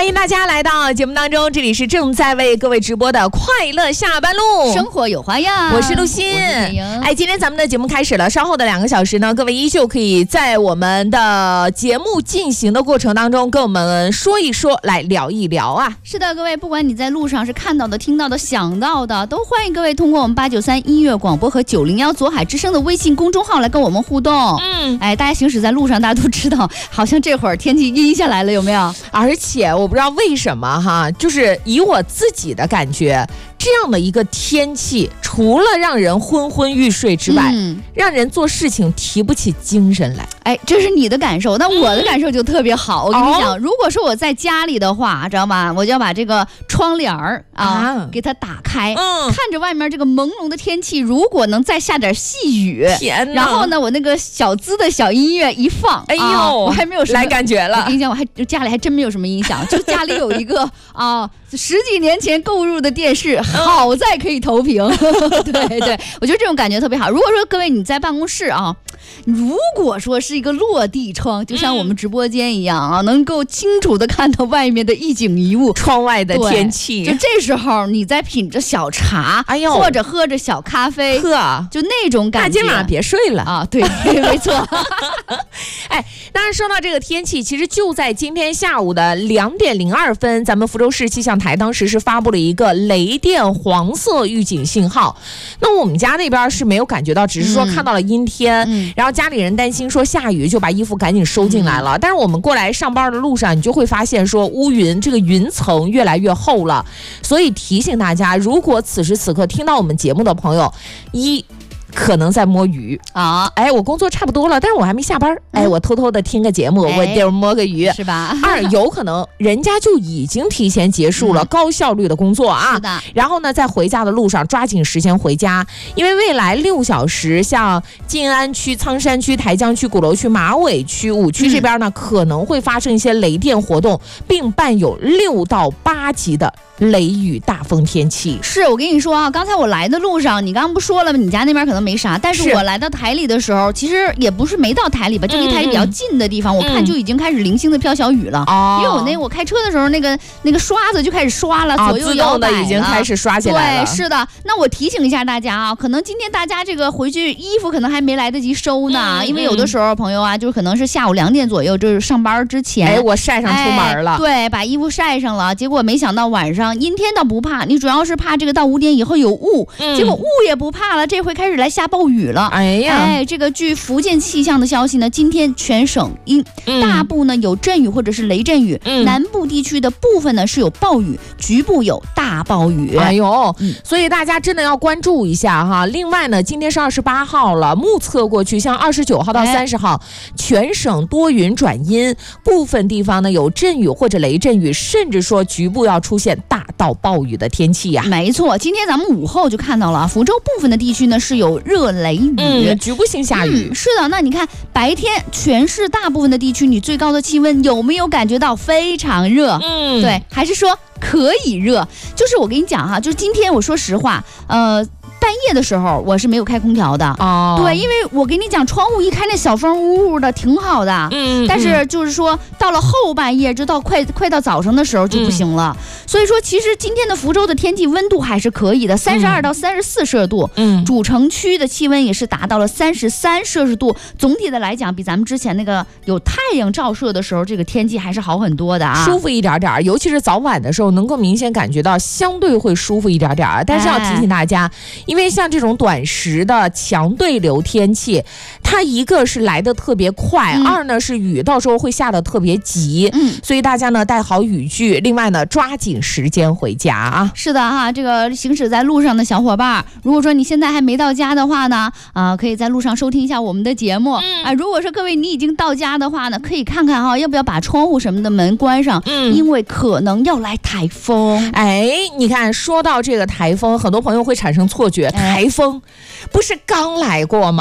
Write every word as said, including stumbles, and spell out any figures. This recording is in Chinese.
欢迎大家来到节目当中，这里是正在为各位直播的快乐下班路， 生活有花样。 我是陆欣。哎，今天咱们的节目开始了，稍后的两个小时呢，各位依旧可以在我们的节目进行的过程当中跟我们说一说，来聊一聊啊。 是的，各位，不管你在路上是看到的、听到的、想到的，都欢迎各位通过我们八九三音乐广播和九零幺左海之声的微信公众号来跟我们互动。嗯，哎，大家行驶在路上，大家都知道，好像这会儿天气阴下来了，有没有？ 而且我不知道为什么哈，就是以我自己的感觉，这样的一个天气，除了让人昏昏欲睡之外，嗯、让人做事情提不起精神来。 哎，这是你的感受，但我的感受就特别好。嗯、我跟你讲、哦，如果说我在家里的话，知道吗？我就要把这个窗帘儿 啊, 啊给它打开、嗯，看着外面这个朦胧的天气，如果能再下点细雨， 天哪！ 然后呢，我那个小资的小音乐一放， 哎呦， 啊、我还没有什么来感觉了。 我跟你讲，我还家里还真没有什么音响，就家里有一个啊。十几年前购入的电视，好在可以投屏。对对，我觉得这种感觉特别好。如果说各位你在办公室啊，如果说是一个落地窗，就像我们直播间一样啊，能够清楚的看到外面的一景一物， 窗外的天气， 就这时候你在品着小茶，哎呦，或者喝着小咖啡， 呵， 就那种感觉。 大今晚别睡了啊！对，没错。 哎，当然说到这个天气，其实就在今天下午的两点零二分，咱们福州市气象台当时是发布了一个雷电黄色预警信号。那我们家那边是没有感觉到，只是说看到了阴天、嗯、然后家里人担心说下雨，就把衣服赶紧收进来了、嗯、但是我们过来上班的路上，你就会发现说乌云这个云层越来越厚了，所以提醒大家，如果此时此刻听到我们节目的朋友，一可能在摸鱼啊！哎，我工作差不多了，但是我还没下班。哎，嗯、我偷偷的听个节目，哎、我地儿摸个鱼， 是吧？ 二有可能人家就已经提前结束了、嗯、高效率的工作啊。 是的。 然后呢，在回家的路上抓紧时间回家，因为未来六小时，像静安区、苍山区、台江区、鼓楼区、马尾区、五区这边呢、嗯，可能会发生一些雷电活动，并伴有六到八级的雷雨大风天气。 是我跟你说啊，刚才我来的路上，你刚刚不说了吗？你家那边可能没啥，但是我来到台里的时候，其实也不是没到台里吧，就离台里比较近的地方、嗯、我看就已经开始零星的飘小雨了、嗯、因为我那我开车的时候那个那个刷子就开始刷了、哦、左右摇摆了， 自动的已经开始刷起来了。 对，是的。那我提醒一下大家啊，可能今天大家这个回去衣服可能还没来得及收呢、嗯、因为有的时候朋友啊，就是可能是下午两点左右，就是上班之前， 哎，我晒上出门了、哎、 对，把衣服晒上了，结果没想到晚上阴天倒不怕，你主要是怕这个到五点以后有雾、嗯、结果雾也不怕了，这回开始来下暴雨了。 哎呀， 哎，这个据福建气象的消息呢，今天全省阴、嗯、大部呢有阵雨或者是雷阵雨、嗯、南部地区的部分呢是有暴雨，局部有大暴雨。 哎呦、嗯、所以大家真的要关注一下哈。另外呢，今天是二十八号了，目测过去像二十九号到三十号、哎、全省多云转阴，部分地方呢有阵雨或者雷阵雨，甚至说局部要出现大到暴雨的天气呀、啊。 没错，今天咱们午后就看到了福州部分的地区呢是有热雷雨、 嗯、局部性下雨、 嗯、是的。那你看白天全市大部分的地区，你最高的气温有没有感觉到非常热？嗯，对，还是说可以热？就是我跟你讲哈，就是今天我说实话，呃半夜的时候我是没有开空调的哦，对，因为我跟你讲，窗户一开那小风呜呜的挺好的，嗯，但是就是说到了后半夜，就到快快到早上的时候就不行了、嗯、所以说其实今天的福州的天气温度还是可以的，三十二到三十四摄氏度，嗯，主城区的气温也是达到了三十三摄氏度，总体的来讲比咱们之前那个有太阳照射的时候这个天气还是好很多的啊， 舒服一点点，尤其是早晚的时候能够明显感觉到相对会舒服一点点，但是要提醒大家、哎、因为像这种短时的强对流天气，它一个是来的特别快、嗯、二呢是雨到时候会下的特别急，嗯，所以大家呢带好雨具，另外呢抓紧时间回家啊。 是的哈，这个行驶在路上的小伙伴，如果说你现在还没到家的话呢，啊、呃，可以在路上收听一下我们的节目、嗯、啊。如果说各位你已经到家的话呢，可以看看哈，要不要把窗户什么的门关上，嗯，因为可能要来台风。 哎，你看说到这个台风，很多朋友会产生错觉，台风不是刚来过吗？